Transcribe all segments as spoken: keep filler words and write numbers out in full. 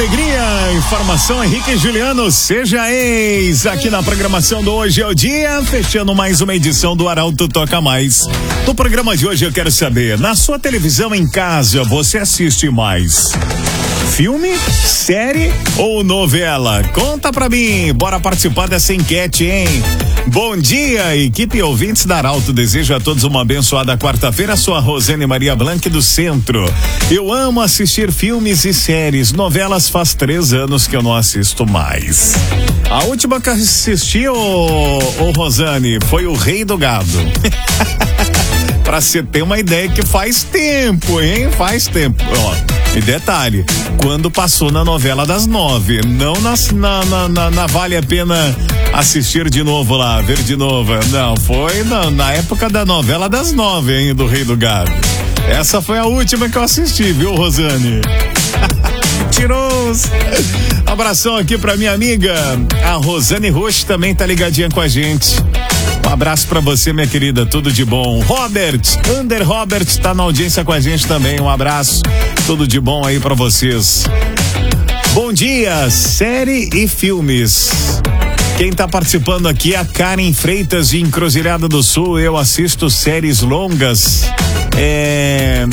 alegria, informação, Henrique e Juliano, seja ex, aqui na programação do Hoje é o Dia, fechando mais uma edição do Arauto Toca Mais. No programa de hoje eu quero saber, na sua televisão em casa, você assiste mais filme, série ou novela? Conta pra mim, bora participar dessa enquete, hein? Bom dia, equipe ouvintes da Arauto, desejo a todos uma abençoada quarta-feira, sou a Rosane Maria Blanc do Centro. Eu amo assistir filmes e séries, novelas faz três anos que eu não assisto mais. A última que assisti, ô, ô Rosane, foi O Rei do Gado. Pra você ter uma ideia que faz tempo, hein? Faz tempo, ó. E detalhe, quando passou na novela das nove, não nas, na, na, na, na Vale a Pena assistir de novo lá, ver de novo. Não, foi na, na época da novela das nove, hein, do Rei do Gado. Essa foi a última que eu assisti, viu, Rosane? Mentiroso. Abração aqui pra minha amiga, a Rosane Rocha, também tá ligadinha com a gente. Um abraço pra você, minha querida, tudo de bom. Robert, Under Robert, tá na audiência com a gente também, um abraço, tudo de bom aí pra vocês. Bom dia, série e filmes. Quem tá participando aqui é a Karen Freitas de Encruzilhada do Sul. Eu assisto séries longas. É...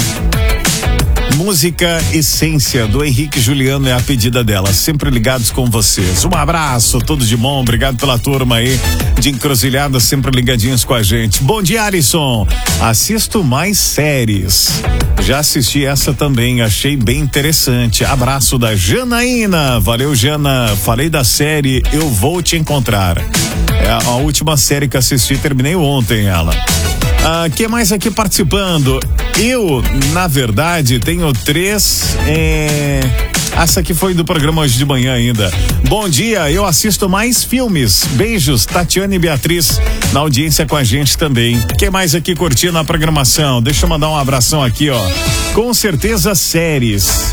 Música Essência, do Henrique e Juliano, é a pedida dela, sempre ligados com vocês. Um abraço, tudo de bom, obrigado pela turma aí de Encruzilhada, sempre ligadinhos com a gente. Bom dia, Alisson, assisto mais séries, já assisti essa também, achei bem interessante. Abraço da Janaína, valeu Jana, falei da série Eu Vou Te Encontrar, é a, a última série que assisti, terminei ontem ela. Ah, quem mais aqui participando? Eu, na verdade, tenho três. É... Essa aqui foi do programa hoje de manhã ainda. Bom dia, eu assisto mais filmes. Beijos, Tatiana e Beatriz, na audiência com a gente também. Quem mais aqui curtindo a programação? Deixa eu mandar um abração aqui, ó. Com certeza, séries.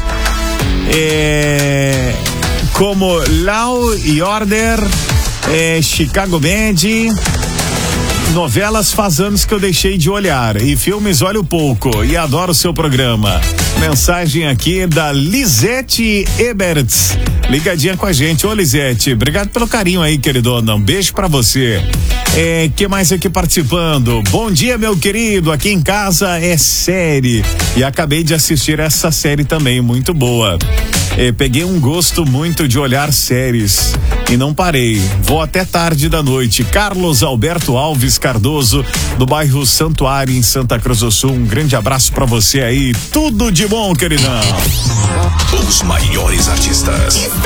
É... Como Law e Order, é... Chicago Med. Novelas faz anos que eu deixei de olhar e filmes olho pouco e adoro o seu programa. Mensagem aqui da Lisete Eberts, ligadinha com a gente. Ô Lisete, obrigado pelo carinho aí, queridona, um beijo pra você. É, que mais aqui participando? Bom dia, meu querido, aqui em casa é série e acabei de assistir essa série também, muito boa. É, peguei um gosto muito de olhar séries e não parei, vou até tarde da noite. Carlos Alberto Alves Cardoso, do bairro Santuário, em Santa Cruz do Sul, um grande abraço pra você aí, tudo de bom, queridão. Os maiores artistas